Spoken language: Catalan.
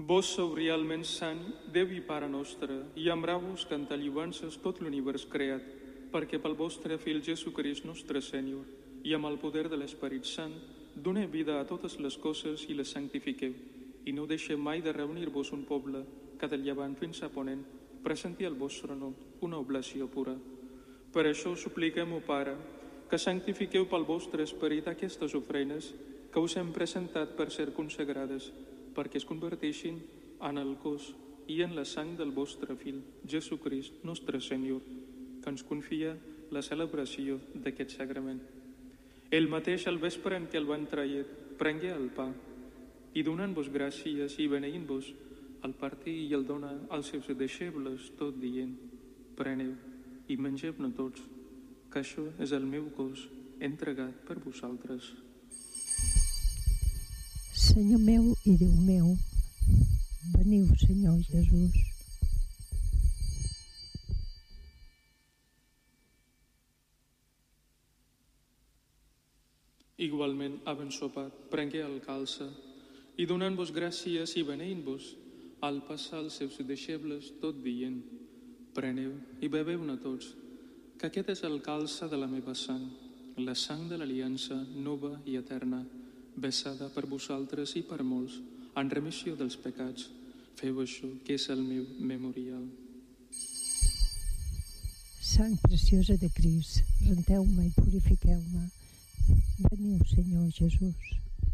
Vos sou realment sant, Déu i Pare nostre, i ambrau-vos cantar lliurances tot l'univers creat, perquè pel vostre Fill Jesucrist nostre Senyor, i amb el poder de l'Esperit Sant, doneu vida a totes les coses i les santifiqueu, i no deixeu mai de reunir-vos un poble que del llevant fins a ponent presenti al vostre nom una oblació pura. Per això us supliquem, o Pare, que santifiqueu pel vostre Esperit aquestes ofrenes que us hem presentat per ser consagrades, perquè es converteixin en el cos i en la sang del vostre Fill, Jesucrist, nostre Senyor, que ens confia la celebració d'aquest sagrament. Ell mateix, al vespre en què el van trair, prengué el pa i, donant-vos gràcies i beneint-vos, el partí i el dona als seus deixebles, tot dient: preneu i mengeu-ne tots, que això és el meu cos entregat per vosaltres. Senyor meu i Déu meu, veniu, Senyor Jesús. Igualment, havent sopat, prengué el calze i, donant-vos gràcies i beneint-vos, al passar als seus deixebles, tot dient: preneu i beveu-ne tots, que aquest és el calze de la meva sang, la sang de l'aliança nova i eterna, vessada per vosaltres i per molts, en remissió dels pecats. Feu això, que és el meu memorial. Sang preciosa de Crist, renteu-me i purifiqueu-me. Veniu, Senyor Jesús.